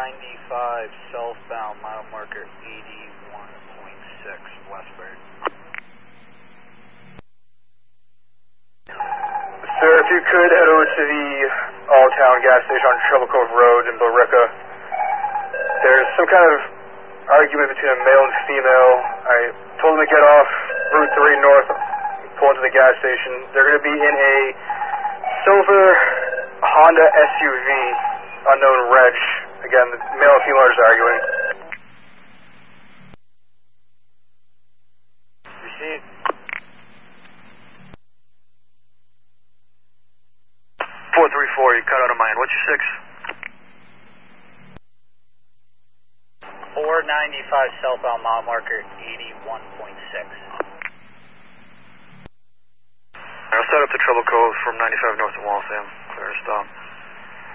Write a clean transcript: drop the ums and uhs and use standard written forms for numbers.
495 southbound, mile marker 81.6 westward. Sir, if you could head over to the All-Town gas station on Treble Cove Road in Billerica. There's some kind of argument between a male and female. I told them to get off Route 3 north, pull into the gas station. They're going to be in a silver Honda SUV, unknown reg. Again, the male and female are just arguing. Receive. 434, you cut out of mine. What's your 6? 495 southbound, mile marker 81.6. I'll set up to Treble Cove from 95 north of Waltham. Clear to stop.